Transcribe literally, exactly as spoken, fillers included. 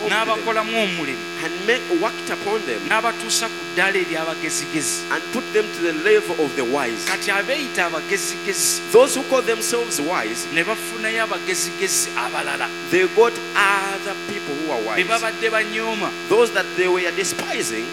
performed them n'abakolamu omulimu and make, worked upon them n'abatuusa ku ddala ery'abagezigezi. and put them to the level of the wise. Kati abeeyita abagezigezi Those who call themselves wise, ne bafunayo abagezigezi abalala they got other people who are be wise. babadde banyooma Those that they were despising,